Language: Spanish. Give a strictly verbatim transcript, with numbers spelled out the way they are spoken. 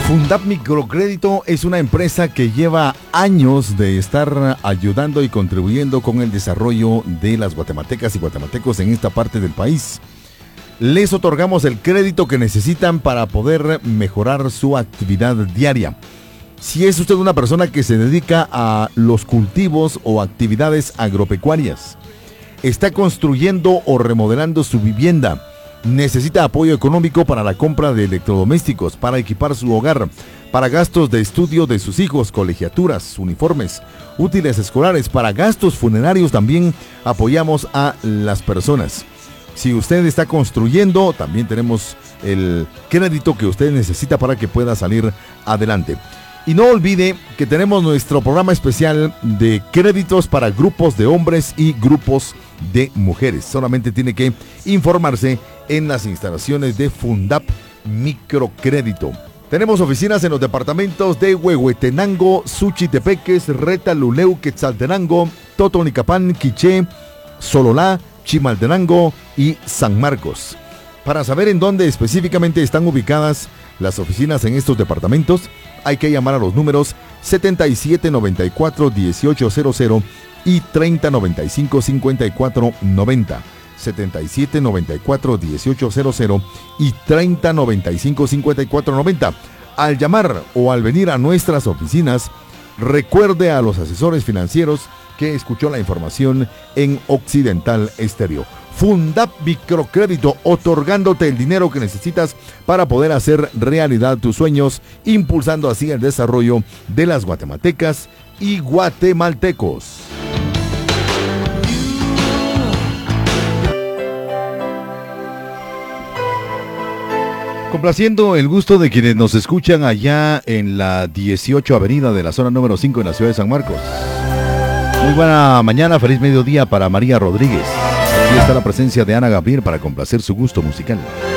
Fundap Microcrédito es una empresa que lleva años de estar ayudando y contribuyendo con el desarrollo de las guatemaltecas y guatemaltecos en esta parte del país. Les otorgamos el crédito que necesitan para poder mejorar su actividad diaria. Si es usted una persona que se dedica a los cultivos o actividades agropecuarias, está construyendo o remodelando su vivienda, necesita apoyo económico para la compra de electrodomésticos, para equipar su hogar, para gastos de estudio de sus hijos, colegiaturas, uniformes, útiles escolares, para gastos funerarios también apoyamos a las personas. Si usted está construyendo, también tenemos el crédito que usted necesita para que pueda salir adelante. Y no olvide que tenemos nuestro programa especial de créditos para grupos de hombres y grupos de mujeres. Solamente tiene que informarse en las instalaciones de Fundap Microcrédito. Tenemos oficinas en los departamentos de Huehuetenango, Suchitepeques, Retaluleu, Quetzaltenango, Totonicapán, Quiché, Sololá, Chimaltenango y San Marcos. Para saber en dónde específicamente están ubicadas las oficinas en estos departamentos, hay que llamar a los números setenta y siete noventa y cuatro dieciocho cero cero y treinta noventa y cinco cincuenta y cuatro noventa. setenta y siete noventa y cuatro dieciocho cero cero y treinta noventa y cinco cincuenta y cuatro noventa. Al llamar o al venir a nuestras oficinas, recuerde a los asesores financieros que escuchó la información en Occidental Estéreo. Fundap Microcrédito, otorgándote el dinero que necesitas para poder hacer realidad tus sueños, impulsando así el desarrollo de las guatemaltecas y guatemaltecos. Complaciendo el gusto de quienes nos escuchan allá en la dieciocho Avenida de la zona número cinco en la ciudad de San Marcos. Muy buena mañana, feliz mediodía para María Rodríguez. Aquí está la presencia de Ana Gabriel para complacer su gusto musical.